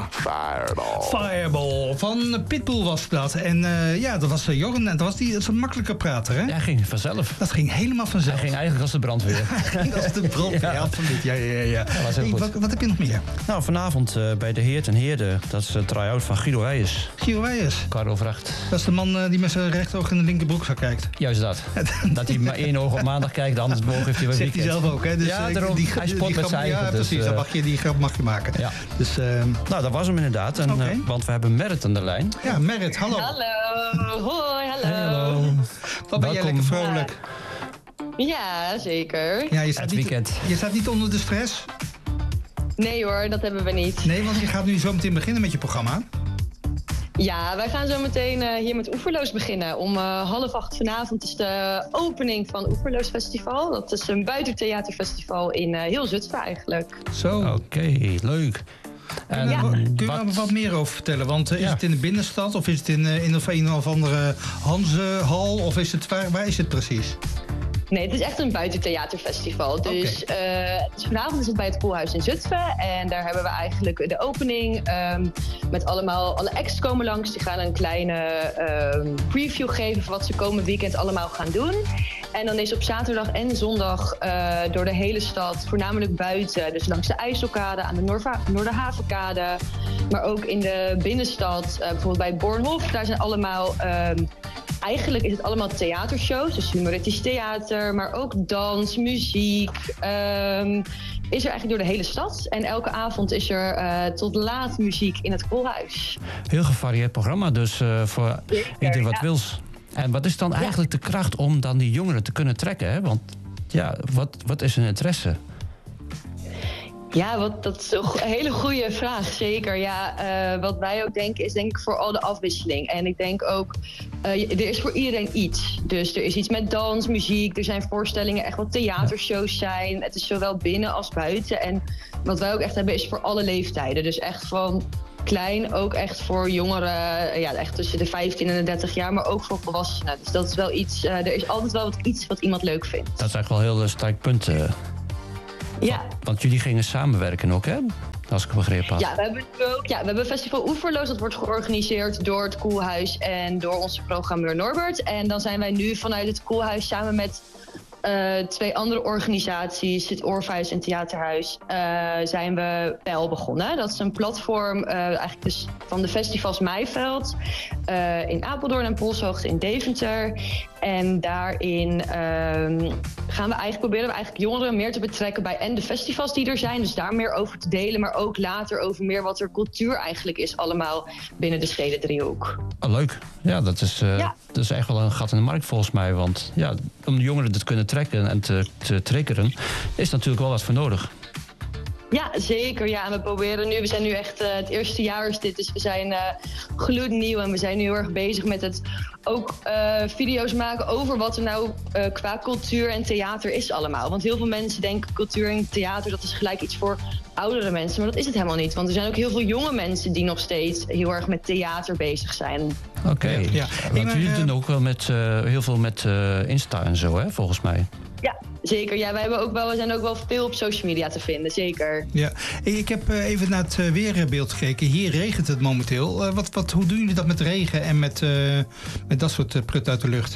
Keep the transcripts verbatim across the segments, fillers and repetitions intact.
Fireball. Fireball. Van Pitbull was dat. En uh, ja, dat was uh, Jorn. En dat was die, dat is een makkelijke prater, hè? Ja, hij ging vanzelf. Dat ging helemaal vanzelf. Hij ging eigenlijk als de brandweer. Hij ging als de brandweer, ja, absoluut. Ja, ja, ja. Dat was heel hey, goed. Wat, wat heb je nog meer? Nou, vanavond uh, bij de Heert en Heerde. Dat is een try-out van Guido Weijers. Guido Weijers. Kwart over acht. Dat is de man uh, die met zijn rechteroog in de linkerbroekzak kijkt. Juist dat. Dat hij maar één oog op maandag kijkt, anders boog heeft hij weer weekend. Zegt hij zelf ook, hè? Dus, ja, uh, daarom. Die, hij spot die met zijn eigen. Ja, dus, precies. Uh, dan mag je, die grap mag je maken. Ja. Dus, uh, nou, dat was hem inderdaad. En, okay. uh, want we hebben Merit aan de lijn. Ja, Merit, hallo. Hallo. Hoi, hallo. Hey, hallo. Wat ben jij lekker vrolijk? Ja, zeker. Ja, je staat het niet, weekend. Je staat niet onder de stress? Nee hoor, dat hebben we niet. Nee, want je gaat nu zo meteen beginnen met je programma. Ja, wij gaan zo meteen uh, hier met Oeverloos beginnen. Om uh, half acht vanavond is de opening van Oeverloos Festival. Dat is een buitentheaterfestival in uh, heel Zutphen eigenlijk. Zo. Oké, okay, leuk. En, ja. Kun je wat... er wat meer over vertellen? Want uh, is ja. het in de binnenstad of is het in, uh, in een of andere Hanzehal? Of is het, waar, waar is het precies? Nee, het is echt een buitentheaterfestival. Dus, okay. uh, dus vanavond is het bij het Koelhuis in Zutphen. En daar hebben we eigenlijk de opening. Um, met allemaal, alle acts komen langs. Die gaan een kleine um, preview geven van wat ze komend weekend allemaal gaan doen. En dan is op zaterdag en zondag uh, door de hele stad, voornamelijk buiten. Dus langs de IJsselkade, aan de Noorva- Noorderhavenkade. Maar ook in de binnenstad, uh, bijvoorbeeld bij Bornhof. Daar zijn allemaal... Um, Eigenlijk is het allemaal theatershows, dus humoristisch theater, maar ook dans, muziek. Um, is er eigenlijk door de hele stad. En elke avond is er uh, tot laat muziek in het Koolhuis. Heel gevarieerd programma, dus uh, voor ieder wat ja. wils. En wat is dan eigenlijk ja. de kracht om dan die jongeren te kunnen trekken? Hè? Want ja, wat, wat is hun interesse? Ja, wat, dat is een hele goede vraag, zeker. Ja, uh, wat wij ook denken is denk ik vooral de afwisseling. En ik denk ook, uh, er is voor iedereen iets. Dus er is iets met dans, muziek, er zijn voorstellingen, echt wat theatershows zijn. Het is zowel binnen als buiten. En wat wij ook echt hebben is voor alle leeftijden. Dus echt van klein, ook echt voor jongeren, ja, echt tussen de vijftien en de dertig jaar, maar ook voor volwassenen. Dus dat is wel iets, uh, er is altijd wel wat, iets wat iemand leuk vindt. Dat is eigenlijk wel een heel sterk punt. Uh... Ja. Want jullie gingen samenwerken ook, hè? Als ik het begrepen had. Ja, we hebben ook, ja, we hebben Festival Oeverloos. Dat wordt georganiseerd door het Koelhuis en door onze programmeur Norbert. En dan zijn wij nu vanuit het Koelhuis samen met uh, twee andere organisaties, het Orpheus en Theaterhuis, uh, zijn we Pijl begonnen. Dat is een platform uh, eigenlijk dus van de festivals Meiveld uh, in Apeldoorn en Polshoogte in Deventer. En daarin um, gaan we eigenlijk proberen we eigenlijk jongeren meer te betrekken bij en de festivals die er zijn. Dus daar meer over te delen, maar ook later over meer wat er cultuur eigenlijk is allemaal binnen de Schelde-driehoek. Oh, leuk. Ja, dat is, uh, ja. dat is echt wel een gat in de markt volgens mij. Want ja, om de jongeren te kunnen trekken en te, te triggeren, is natuurlijk wel wat voor nodig. Ja, zeker. Ja, en we proberen nu, we zijn nu echt, uh, het eerste jaar is dit, dus we zijn uh, gloednieuw en we zijn nu heel erg bezig met het ook uh, video's maken over wat er nou uh, qua cultuur en theater is allemaal. Want heel veel mensen denken cultuur en theater, dat is gelijk iets voor oudere mensen, maar dat is het helemaal niet. Want er zijn ook heel veel jonge mensen die nog steeds heel erg met theater bezig zijn. Oké, okay. ja. ja. Want jullie uh, doen ook wel met, uh, heel veel met uh, Insta en zo, hè, volgens mij. Ja, zeker. Ja, wij hebben ook wel, we zijn ook wel veel op social media te vinden, zeker. Ja, ik heb even naar het weerbeeld gekeken. Hier regent het momenteel. Uh, wat, wat, hoe doen jullie dat met regen en met, uh, met dat soort uh, prut uit de lucht?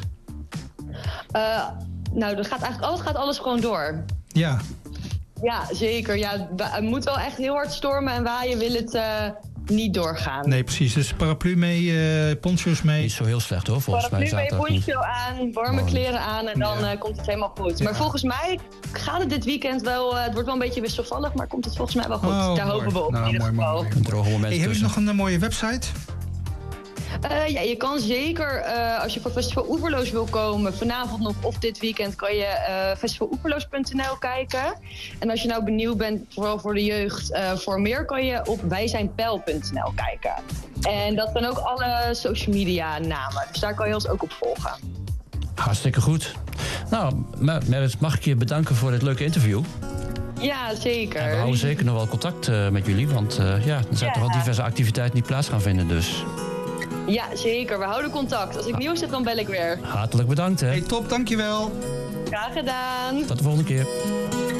Uh, nou, dat gaat eigenlijk alles, gaat alles gewoon door. Ja. Ja, zeker. Ja, het moet wel echt heel hard stormen en waaien wil het uh, niet doorgaan. Nee, precies. Dus paraplu mee, uh, poncho's mee. Niet zo heel slecht hoor, volgens paraplu mij. Paraplu mee, poncho aan, warme oh. kleren aan en dan ja. uh, komt het helemaal goed. Ja. Maar volgens mij gaat het dit weekend wel, uh, het wordt wel een beetje wisselvallig, maar komt het volgens mij wel goed. Oh, Daar mooi. hopen we op nou, in ieder mooi, geval. Mooi, mooi. Droge momenten. Hey, heb je nog een uh, mooie website? Uh, ja, je kan zeker, uh, als je voor Festival Oeverloos wil komen, vanavond nog of dit weekend kan je uh, festival oeverloos punt n l kijken. En als je nou benieuwd bent, vooral voor de jeugd, uh, voor meer kan je op wijzijnpijl punt n l kijken. En dat zijn ook alle social media namen, dus daar kan je ons ook op volgen. Hartstikke goed. Nou, Merit, mag ik je bedanken voor dit leuke interview. Ja, zeker. En we houden zeker nog wel contact uh, met jullie, want uh, ja, er zijn ja. toch wel diverse activiteiten die plaats gaan vinden, dus... Ja, zeker. We houden contact. Als ik nieuws heb, dan bel ik weer. Hartelijk bedankt, hè. Hey, top, dankjewel. Graag gedaan. Tot de volgende keer.